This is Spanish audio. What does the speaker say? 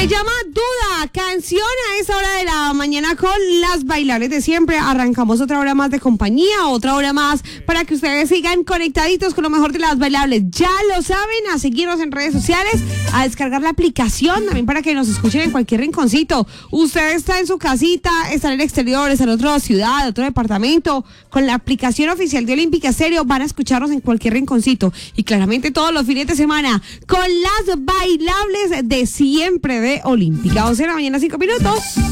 Se llama Duda, canción a esa hora de la mañana con las bailables de siempre. Arrancamos otra hora más de compañía, otra hora más para que ustedes sigan conectaditos con lo mejor de las bailables. Ya lo saben, a seguirnos en redes sociales, a descargar la aplicación también para que nos escuchen en cualquier rinconcito. Usted está en su casita, está en el exterior, está en otra ciudad, otro departamento. Con la aplicación oficial de Olímpica Estéreo van a escucharnos en cualquier rinconcito. Y claramente todos los fines de semana con las bailables de siempre de Olímpica. 11 de la mañana, 5 minutos.